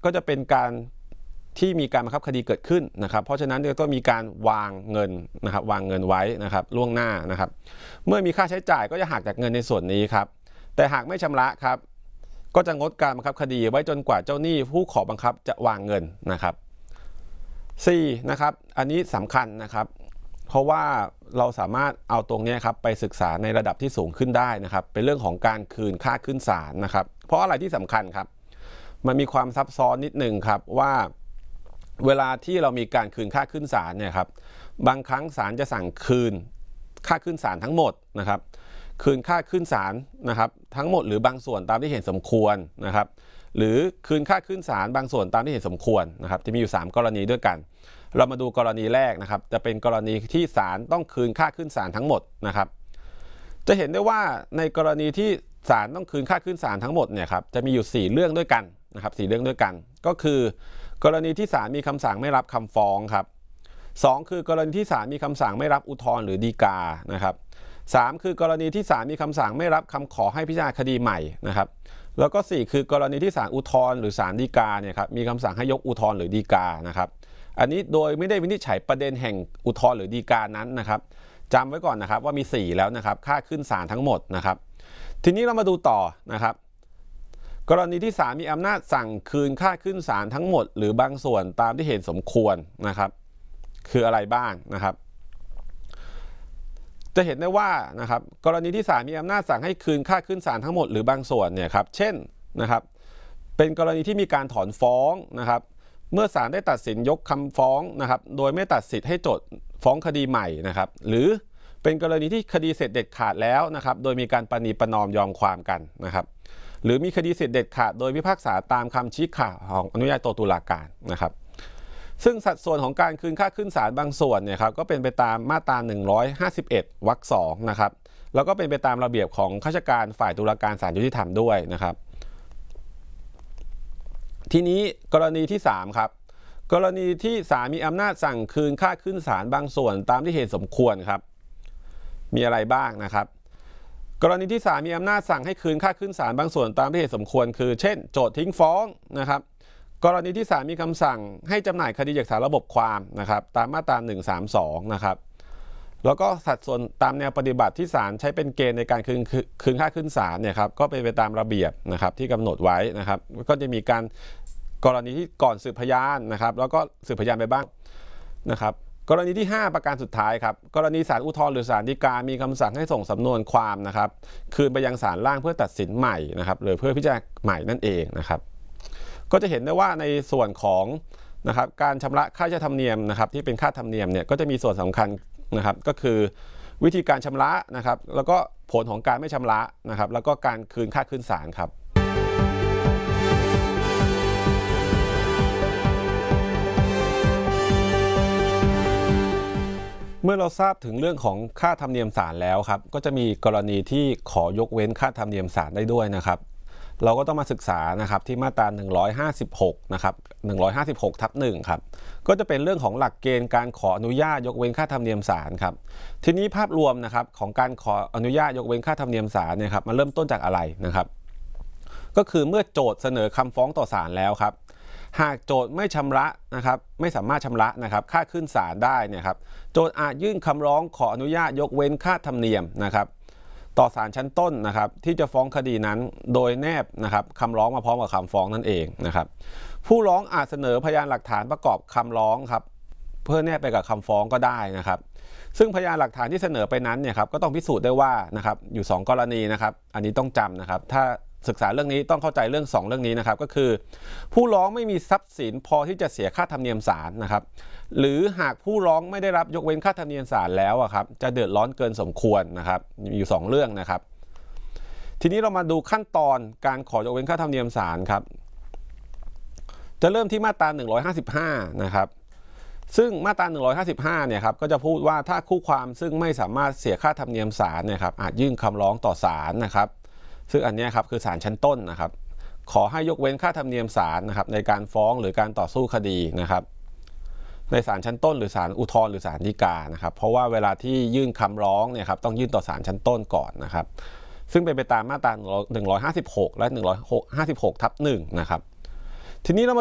ก็จะเป็นการที่มีการบังคับคดีเกิดขึ้นนะครับเพราะฉะนั้นก็ต้องมีการวางเงินนะครับวางเงินไว้นะครับล่วงหน้านะครับเมื่อมีค่าใช้จ่ายก็จะหักจากเงินในส่วนนี้ครับแต่หากไม่ชำระครับก็จะงดการบังคับคดีไว้จนกว่าเจ้าหนี้ผู้ขอบังคับจะวางเงินนะครับ4นะครับอันนี้สำคัญนะครับเพราะว่าเราสามารถเอาตรงนี้ครับไปศึกษาในระดับที่สูงขึ้นได้นะครับเป็นเรื่องของการคืนค่าขึ้นศาลนะครับเพราะอะไรที่สำคัญครับมันมีความซับซ้อนนิดนึงครับว่าเวลาที่เรามีการคืนค่าขึ้นศาลเนี่ยครับบางครั้งศาลจะสั่งคืนค่าขึ้นศาลทั้งหมดนะครับคืนค่าขึ้นศาลนะครับทั้งหมดหรือบางส่วนตามที่เห็นสมควรนะครับหรือคืนค่าขึ้นศาลบางส่วนตามที่เห็นสมควรนะครับจะมีอยู่3กรณีด้วยกันเรามาดูกรณีแรกนะครับจะเป็นกรณีที่ศาลต้องคืนค่าขึ้นศาลทั้งหมดนะครับจะเห็นได้ว่าในกรณีที่ศาลต้องคืนค่าขึ้นศาลทั้งหมดเนี่ยครับจะมีอยู่4เรื่องด้วยกันนะครับ4เรื่องด้วยกันก็คือกรณีที่ศาลมีคำสั่งไม่รับคำฟ้องครับ2คือกรณีที่ศาลมีคำสั่งไม่รับอุทธรณ์หรือฎีกานะครับ3คือกรณีที่ศาลมีคำสั่งไม่รับคำขอให้พิจารณาคดีใหม่นะครับแล้วก็4คือกรณีที่ศาลอุทธรณ์หรือศาลฎีกาเนี่ยครับมีคำสั่งให้ยกอุทธรณ์หรือฎีกานะครับอันนี้โดยไม่ได้วินิจฉัยประเด็นแห่งอุทธรณ์หรือฎีกานั้นนะครับจำไว้ก่อนนะครับว่ามี4แล้วนะครับค่าขึ้นศาลทั้งหมดนะครับทีนี้เรามาดูต่อนะครับกรณีที่ศาลมีอำนาจสั่งคืนค่าขึ้นศาลทั้งหมดหรือบางส่วนตามที่เห็นสมควรนะครับคืออะไรบ้างนะครับจะเห็นได้ว่านะครับกรณีที่ศาลมีอำนาจสั่งให้คืนค่าขึ้นศาลทั้งหมดหรือบางส่วนเนี่ยครับเช่นนะครับเป็นกรณีที่มีการถอนฟ้องนะครับเมื่อศาลได้ตัดสินยกคำฟ้องนะครับโดยไม่ตัดสิทธิ์ให้โจทก์ฟ้องคดีใหม่นะครับหรือเป็นกรณีที่คดีเสร็จเด็ดขาดแล้วนะครับโดยมีการประนีประนอมยอมความกันนะครับหรือมีคดีเสร็จเด็ดขาดโดยพิพากษาตามคำชี้ขาดของอนุญาโตตุลาการนะครับซึ่งสัดส่วนของการคืนค่าขึ้นศาลบางส่วนเนี่ยครับก็เป็นไปตามมาตรา151 วรรค 2นะครับแล้วก็เป็นไปตามระเบียบของข้าราชการฝ่ายตุลาการศาลยุติธรรมด้วยนะครับทีนี้กรณีที่3ครับกรณีที่ศาลมีอำนาจสั่งคืนค่าขึ้นศาลบางส่วนตามที่เห็นสมควรครับมีอะไรบ้างนะครับกรณีที่ศาลมีอำนาจสั่งให้คืนค่าขึ้นศาลบางส่วนตามที่เห็นสมควรคือเช่นโจทก์ทิ้งฟ้องนะครับกรณีที่ศาลมีคำสั่งให้จำหน่ายคดีจากศาลระบบความนะครับตามมาตรา132นะครับแล้วก็สัดส่วนตามแนวปฏิบัติที่ศาลใช้เป็นเกณฑ์ในการคืนค่าขึ้นศาลเนี่ยครับก็เป็นไปตามระเบียบนะครับที่กำหนดไว้นะครับก็จะมีการกรณีที่ก่อนสืบพยานนะครับแล้วก็สืบพยานไปบ้างนะครับกรณีที่5ประการสุดท้ายครับกรณีศาลอุทธรณ์หรือศาลฎีกามีคำสั่งให้ส่งสำนวนความนะครับคืนไปยังศาลล่างเพื่อตัดสินใหม่นะครับหรือเพื่อพิจารณาใหม่นั่นเองนะครับก็จะเห็นได้ว่าในส่วนของนะครับการชำระค่าใช้ธรรมเนียมนะครับที่เป็นค่าธรรมเนียมเนี่ยก็จะมีส่วนสำคัญนะครับก็คือวิธีการชำระนะครับแล้วก็ผลของการไม่ชำระนะครับแล้วก็การคืนค่าขึ้นศาลครับเมื่อเราทราบถึงเรื่องของค่าธรรมเนียมศาลแล้วครับก็จะมีกรณีที่ขอยกเว้นค่าธรรมเนียมศาลได้ด้วยนะครับเราก็ต้องมาศึกษานะครับที่มาตรา156นะครับ156/1ครับก็จะเป็นเรื่องของหลักเกณฑ์การขออนุญาตยกเว้นค่าธรรมเนียมศาลครับทีนี้ภาพรวมนะครับของการขออนุญาตยกเว้นค่าธรรมเนียมศาลเนี่ยครับมันเริ่มต้นจากอะไรนะครับก็คือเมื่อโจทก์เสนอคำฟ้องต่อศาลแล้วครับหากโจทก์ไม่ชำระนะครับไม่สามารถชำระนะครับค่าขึ้นศาลได้เนี่ยครับโจทก์อาจยื่นคำร้องขออนุญาตยกเว้นค่าธรรมเนียมนะครับต่อศาลชั้นต้นนะครับที่จะฟ้องคดีนั้นโดยแนบนะครับคำร้องมาพร้อมกับคำฟ้องนั่นเองนะครับผู้ร้องอาจเสนอพยานหลักฐานประกอบคำร้องครับเพื่อแนบไปกับคำฟ้องก็ได้นะครับซึ่งพยานหลักฐานที่เสนอไปนั้นเนี่ยครับก็ต้องพิสูจน์ได้ว่านะครับอยู่2กรณีนะครับอันนี้ต้องจำนะครับถ้าศึกษาเรื่องนี้ต้องเข้าใจเรื่อง2เรื่องนี้นะครับก็คือผู้ร้องไม่มีทรัพย์สินพอที่จะเสียค่าธรรมเนียมศาลนะครับหรือหากผู้ร้องไม่ได้รับยกเว้นค่าธรรมเนียมศาลแล้วครับจะเดือดร้อนเกินสมควรนะครับมีอยู่2เรื่องนะครับทีนี้เรามาดูขั้นตอนการขอยกเว้นค่าธรรมเนียมศาลครับจะเริ่มที่มาตรา155นะครับซึ่งมาตรา155เนี่ยครับก็จะพูดว่าถ้าคู่ความซึ่งไม่สามารถเสียค่าธรรมเนียมศาลเนี่ยครับอาจยื่นคำร้องต่อศาลนะครับซึ่งอันนี้ครับคือศาลชั้นต้นนะครับขอให้ยกเว้นค่าธรรมเนียมศาลนะครับในการฟ้องหรือการต่อสู้คดีนะครับในศาลชั้นต้นหรือศาลอุทธรณ์หรือศาลฎีกานะครับเพราะว่าเวลาที่ยื่นคำร้องเนี่ยครับต้องยื่นต่อศาลชั้นต้นก่อนนะครับซึ่งเป็นไปตามมาตรา156และ156/1นะครับทีนี้เรามา